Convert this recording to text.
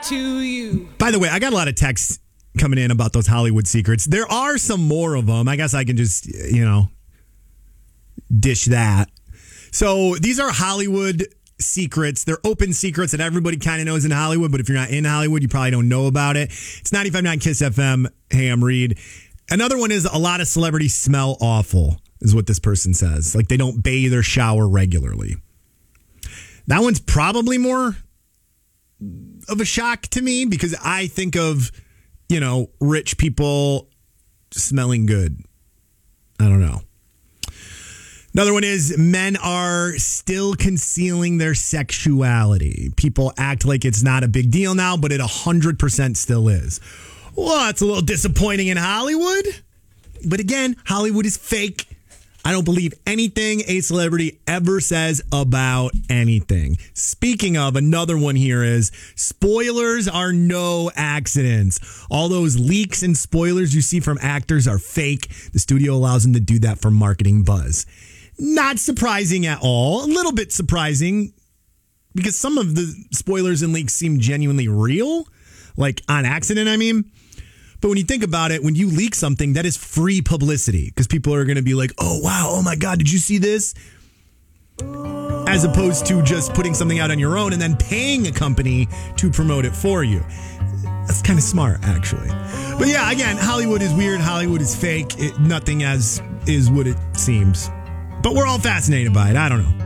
to you. By the way, I got a lot of texts coming in about those Hollywood secrets. There are some more of them. I guess I can just, dish that. So these are Hollywood secrets. They're open secrets that everybody kind of knows in Hollywood, but if you're not in Hollywood, you probably don't know about it. It's 95.9 Kiss FM. Hey, I'm Reed. Another one is a lot of celebrities smell awful, is what this person says. Like they don't bathe or shower regularly. That one's probably more of a shock to me because I think of, rich people smelling good. I don't know. Another one is men are still concealing their sexuality. People act like it's not a big deal now, but it 100% still is. Well, that's a little disappointing in Hollywood. But again, Hollywood is fake. I don't believe anything a celebrity ever says about anything. Speaking of, another one here is spoilers are no accidents. All those leaks and spoilers you see from actors are fake. The studio allows them to do that for marketing buzz. Not surprising at all. A little bit surprising because some of the spoilers and leaks seem genuinely real, like on accident, I mean. But when you think about it, when you leak something, that is free publicity because people are going to be like, oh, wow, oh, my God, did you see this? As opposed to just putting something out on your own and then paying a company to promote it for you. That's kind of smart, actually. But yeah, again, Hollywood is weird. Hollywood is fake. Nothing as is what it seems. But we're all fascinated by it. I don't know.